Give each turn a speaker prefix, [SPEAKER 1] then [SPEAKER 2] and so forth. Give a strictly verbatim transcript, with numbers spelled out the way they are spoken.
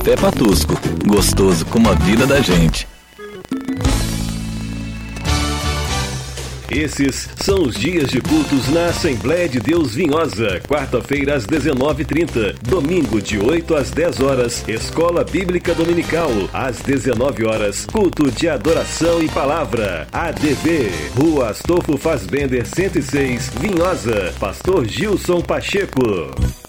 [SPEAKER 1] Café Patusco, gostoso como a vida da gente.
[SPEAKER 2] Esses são os dias de cultos na Assembleia de Deus Vinhosa. Quarta-feira às dezenove e trinta. Domingo de oito às dez horas. Escola Bíblica Dominical. Às dezenove horas. Culto de adoração e palavra. A D V. Rua Astolfo Fassbender cento e seis, Vinhosa. Pastor Gilson Pacheco.